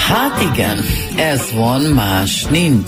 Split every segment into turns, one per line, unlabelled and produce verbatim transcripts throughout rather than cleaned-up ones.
Hát igen, ez van, más nincs.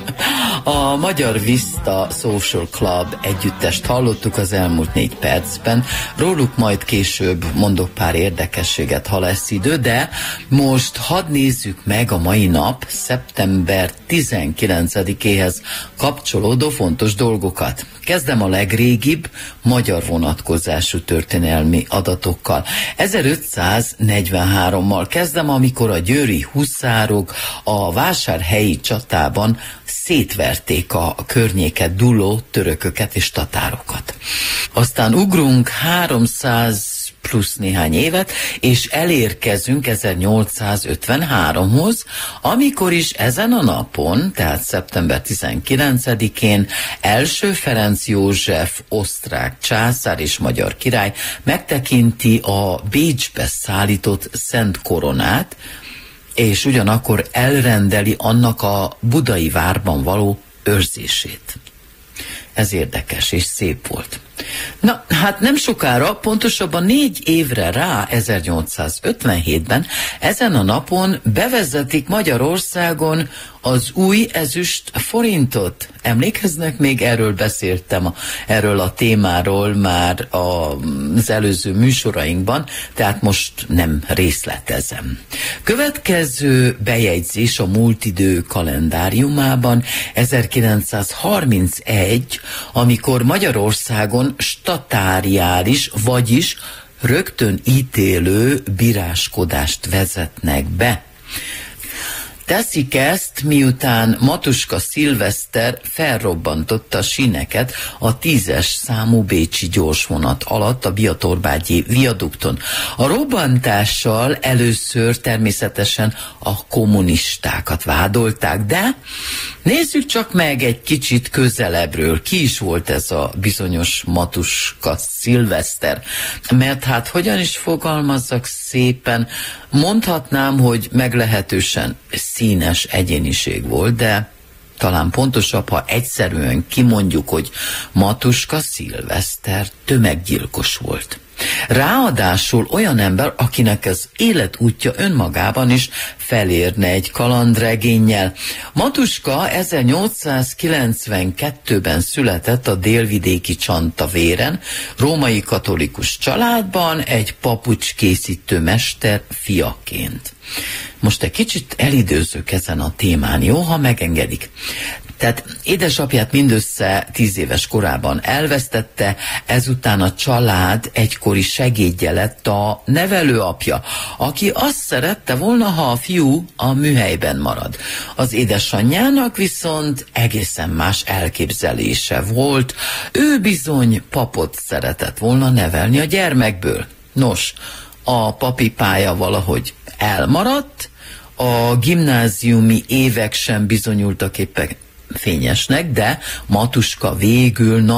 A Magyar Vista Social Club együttest hallottuk az elmúlt négy percben. Róluk majd később mondok pár érdekességet, ha lesz idő, de most hadd nézzük meg a mai nap, szeptember tizenkilencedikéhez kapcsolódó fontos dolgokat. Kezdem a legrégibb magyar vonatkozású történelmi adatokkal. ezerötszáznegyvenhárommal kezdem, amikor a győri huszárok a vásárhelyi csatában szétverték a környéket dúló törököket és tatárokat. Aztán ugrunk háromszáz plusz néhány évet, és elérkezünk ezernyolcszázötvenháromhoz, amikor is ezen a napon, tehát szeptember tizenkilencedikén első Ferenc József osztrák császár és magyar király megtekinti a Bécsbe szállított Szent Koronát, és ugyanakkor elrendeli annak a budai várban való őrzését. Ez érdekes és szép volt. Na, hát nem sokára, pontosabban négy évre rá, ezernyolcszázötvenhétben, ezen a napon bevezetik Magyarországon az új ezüst forintot. Emlékeznek, még erről beszéltem, erről a témáról már az előző műsorainkban, tehát most nem részletezem. Következő bejegyzés a múlt idő kalendáriumában ezerkilencszázharmincegy, amikor Magyarországon statáriális, vagyis rögtön ítélő bíráskodást vezetnek be. Teszik ezt, miután Matuska Szilveszter felrobbantotta a síneket a tízes számú bécsi gyorsvonat alatt a Biatorbágyi viadukton. A robbantással először természetesen a kommunistákat vádolták, de nézzük csak meg egy kicsit közelebbről, ki is volt ez a bizonyos Matuska Szilveszter. Mert hát hogyan is fogalmazzak szépen, mondhatnám, hogy meglehetősen színes egyéniség volt, de talán pontosabb, ha egyszerűen kimondjuk, hogy Matuska Szilveszter tömeggyilkos volt. Ráadásul olyan ember, akinek az életútja önmagában is felérne egy kalandregénnyel. Matuska ezernyolcszázkilencvenkettőben született a délvidéki Csantavéren, római katolikus családban, egy papucskészítő mester fiaként. Most egy kicsit elidőzök ezen a témán, jó, ha megengedik. Tehát édesapját mindössze tíz éves korában elvesztette, ezután a család egykori segédje lett a nevelőapja, aki azt szerette volna, ha a fiú a műhelyben marad. Az édesanyjának viszont egészen más elképzelése volt, ő bizony papot szeretett volna nevelni a gyermekből. Nos, a papi pálya valahogy elmaradt, a gimnáziumi évek sem bizonyultak éppen fényesnek, de Matuska végül